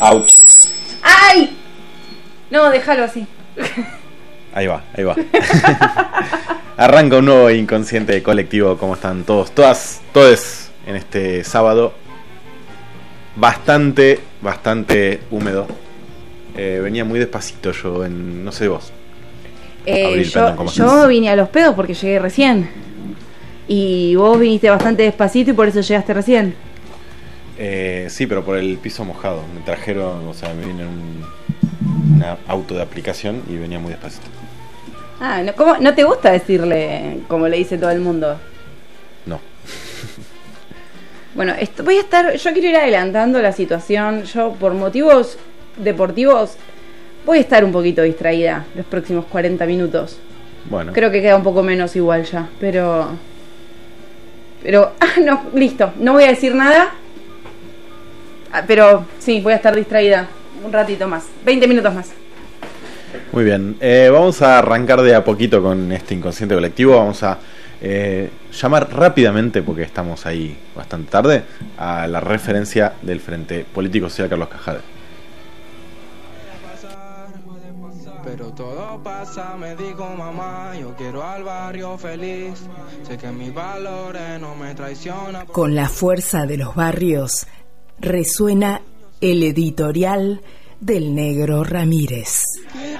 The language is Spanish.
Ouch. ¡Ay! No, déjalo así. Ahí va. Arranca un nuevo inconsciente colectivo. ¿Cómo están todos? Todos en este sábado bastante húmedo. Venía muy despacito yo, no sé vos. Yo vine a los pedos porque llegué recién. Y vos viniste bastante despacito y por eso llegaste recién. Sí, pero por el piso mojado. Me trajeron, me vino un auto de aplicación y venía muy despacito. ¿No te gusta decirle como le dice todo el mundo? No. Bueno, yo quiero ir adelantando la situación. Yo, por motivos deportivos, voy a estar un poquito distraída los próximos 40 minutos. Bueno. Creo que queda un poco menos igual ya, pero no, listo, no voy a decir nada. Pero sí, voy a estar distraída un ratito más, 20 minutos más. Muy bien, vamos a arrancar de a poquito con este inconsciente colectivo. Vamos a llamar rápidamente, porque estamos ahí bastante tarde, a la referencia del Frente Político Social Carlos Cajade. Pero todo pasa, me dijo mamá, yo quiero al barrio feliz, sé que mis valores no me traicionan. Con la fuerza de los barrios resuena el editorial del Negro Ramírez.